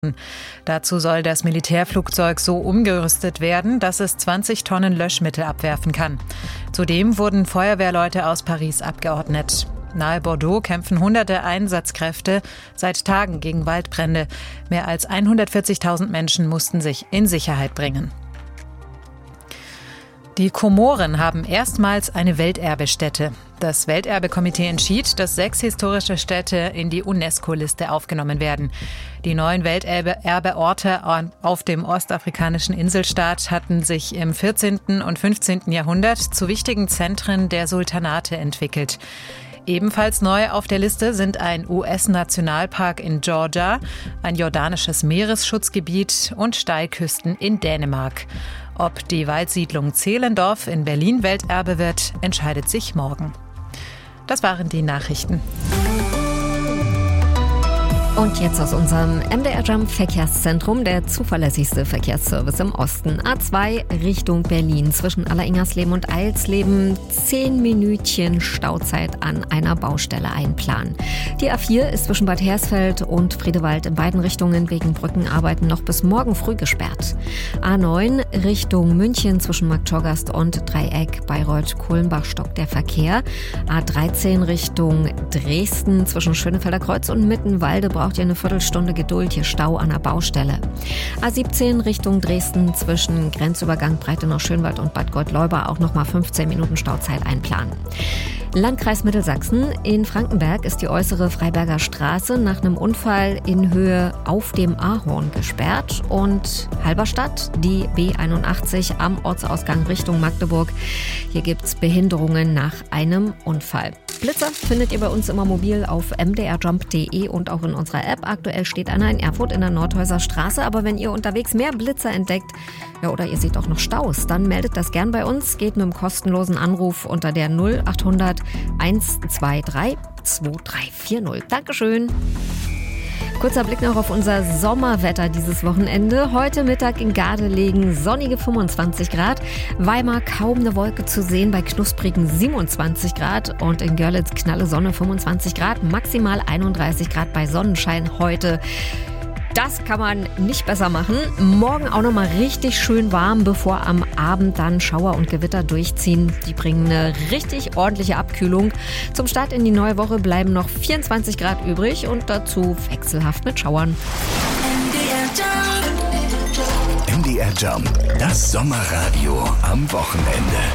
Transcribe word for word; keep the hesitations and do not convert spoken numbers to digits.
Dazu soll das Militärflugzeug so umgerüstet werden, dass es zwanzig Tonnen Löschmittel abwerfen kann. Zudem wurden Feuerwehrleute aus Paris abgeordnet. Nahe Bordeaux kämpfen hunderte Einsatzkräfte seit Tagen gegen Waldbrände. Mehr als hundertvierzigtausend Menschen mussten sich in Sicherheit bringen. Die Komoren haben erstmals eine Welterbestätte. Das Welterbekomitee entschied, dass sechs historische Städte in die UNESCO-Liste aufgenommen werden. Die neuen Welterbeorte auf dem ostafrikanischen Inselstaat hatten sich im vierzehnten und fünfzehnten Jahrhundert zu wichtigen Zentren der Sultanate entwickelt. Ebenfalls neu auf der Liste sind ein U S-Nationalpark in Georgia, ein jordanisches Meeresschutzgebiet und Steilküsten in Dänemark. Ob die Waldsiedlung Zehlendorf in Berlin Welterbe wird, entscheidet sich morgen. Das waren die Nachrichten. Und jetzt aus unserem M D R Jump Verkehrszentrum, der zuverlässigste Verkehrsservice im Osten. A zwei Richtung Berlin zwischen Alleringersleben und Eilsleben. Zehn Minütchen Stauzeit an einer Baustelle einplanen. Die A vier ist zwischen Bad Hersfeld und Friedewald in beiden Richtungen wegen Brückenarbeiten noch bis morgen früh gesperrt. A neun Richtung München zwischen Marktschorgast und Dreieck Bayreuth-Kulmbach stockt der Verkehr. A dreizehn Richtung Dresden zwischen Schönefelder Kreuz und Mittenwalde braucht ihr eine Viertelstunde Geduld, hier Stau an der Baustelle. A siebzehn Richtung Dresden zwischen Grenzübergang Breitenau-Schönwald und Bad Gottleuba auch nochmal fünfzehn Minuten Stauzeit einplanen. Landkreis Mittelsachsen. In Frankenberg ist die äußere Freiberger Straße nach einem Unfall in Höhe auf dem Ahorn gesperrt. Und Halberstadt, die B einundachtzig am Ortsausgang Richtung Magdeburg. Hier gibt's Behinderungen nach einem Unfall. Blitzer findet ihr bei uns immer mobil auf m d r jump punkt d e und auch in unserer App. Aktuell steht einer in Erfurt in der Nordhäuser Straße. Aber wenn ihr unterwegs mehr Blitzer entdeckt, ja, oder ihr seht auch noch Staus, dann meldet das gern bei uns. Geht mit einem kostenlosen Anruf unter der null achthundert hundertzweiundzwanzig zweiundzwanzig vierzig. Dankeschön. Kurzer Blick noch auf unser Sommerwetter dieses Wochenende. Heute Mittag in Gardelegen sonnige fünfundzwanzig Grad. Weimar kaum eine Wolke zu sehen bei knusprigen siebenundzwanzig Grad. Und in Görlitz knalle Sonne fünfundzwanzig Grad. Maximal einunddreißig Grad bei Sonnenschein heute. Das kann man nicht besser machen. Morgen auch noch mal richtig schön warm, bevor am Abend dann Schauer und Gewitter durchziehen. Die bringen eine richtig ordentliche Abkühlung. Zum Start in die neue Woche bleiben noch vierundzwanzig Grad übrig und dazu wechselhaft mit Schauern. M D R Jump, das Sommerradio am Wochenende.